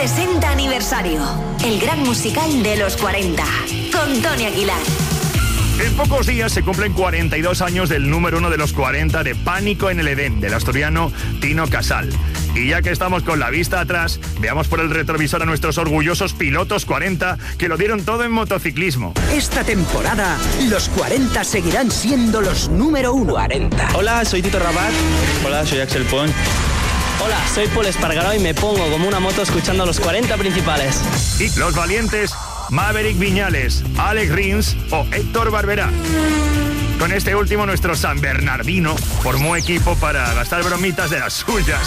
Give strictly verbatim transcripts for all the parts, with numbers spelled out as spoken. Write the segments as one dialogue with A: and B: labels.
A: sesenta aniversario. El gran musical de los cuarenta. Con Tony Aguilar.
B: En pocos días se cumplen cuarenta y dos años del número uno de los cuarenta de Pánico en el Edén, del asturiano Tino Casal. Y ya que estamos con la vista atrás, veamos por el retrovisor a nuestros orgullosos pilotos cuarenta que lo dieron todo en motociclismo.
C: Esta temporada, los cuarenta seguirán siendo los número uno. cuarenta.
D: Hola, soy Tito Rabat.
E: Hola, soy Axel Pons.
D: Hola, soy Paul Espargaró y me pongo como una moto escuchando los cuarenta principales.
B: Y los valientes, Maverick Viñales, Alex Rins o Héctor Barberá. Con este último, nuestro San Bernardino formó equipo para gastar bromitas de las suyas.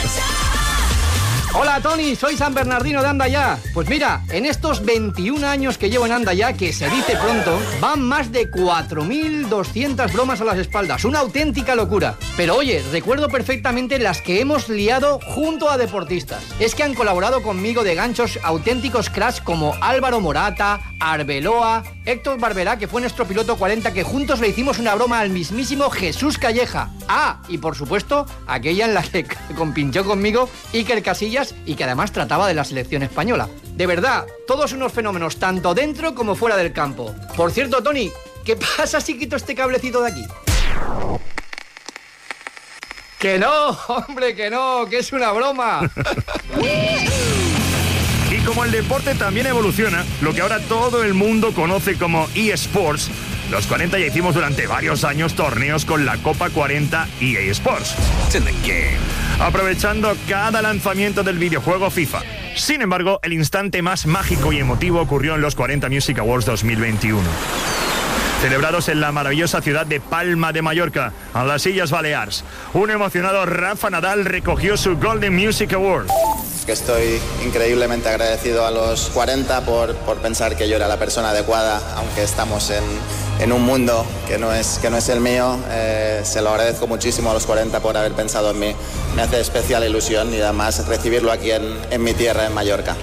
F: Hola Tony, soy San Bernardino de Andayá. Pues mira, en estos veintiún años que llevo en Andayá, que se dice pronto, van más de cuatro mil doscientas bromas a las espaldas. Una auténtica locura. Pero oye, recuerdo perfectamente las que hemos liado junto a deportistas. Es que han colaborado conmigo de ganchos auténticos cracks como Álvaro Morata, Arbeloa, Héctor Barberá, que fue nuestro piloto cuarenta, que juntos le hicimos una broma al mismísimo Jesús Calleja. Ah, y por supuesto, aquella en la que compinchó conmigo Iker Casillas y que además trataba de la selección española. De verdad, todos unos fenómenos, tanto dentro como fuera del campo. Por cierto, Tony, ¿qué pasa si quito este cablecito de aquí? ¡Que no, hombre, que no, que es una broma!
B: Y como el deporte también evoluciona, lo que ahora todo el mundo conoce como eSports, los cuarenta ya hicimos durante varios años torneos con la Copa cuarenta E A Sports. Aprovechando cada lanzamiento del videojuego FIFA. Sin embargo, el instante más mágico y emotivo ocurrió en los cuarenta Music Awards dos mil veintiuno. Celebrados en la maravillosa ciudad de Palma de Mallorca, a las Illes Balears. Un emocionado Rafa Nadal recogió su Golden Music Award.
G: Que estoy increíblemente agradecido a los cuarenta por, por pensar que yo era la persona adecuada, aunque estamos en, en un mundo que no es, que no es el mío. Eh, se lo agradezco muchísimo a los cuarenta por haber pensado en mí. Me hace especial ilusión y además recibirlo aquí en, en mi tierra, en Mallorca.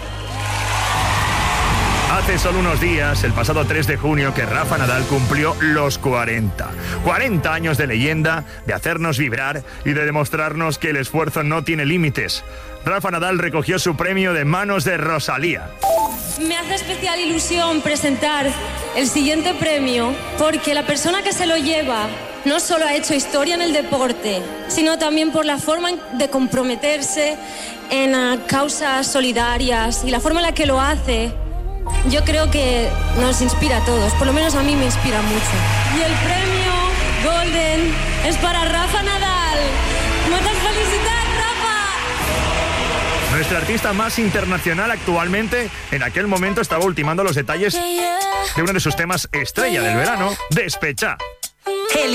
B: Hace solo unos días, el pasado tres de junio, que Rafa Nadal cumplió los cuarenta. cuarenta años de leyenda, de hacernos vibrar y de demostrarnos que el esfuerzo no tiene límites. Rafa Nadal recogió su premio de manos de Rosalía.
H: Me hace especial ilusión presentar el siguiente premio porque la persona que se lo lleva no solo ha hecho historia en el deporte, sino también por la forma de comprometerse en uh, causas solidarias y la forma en la que lo hace. Yo creo que nos inspira a todos, por lo menos a mí me inspira mucho. Y el premio Golden es para Rafa Nadal. ¡Muchas felicidades, Rafa!
B: Nuestra artista más internacional actualmente, en aquel momento estaba ultimando los detalles de uno de sus temas estrella del verano, Despechá.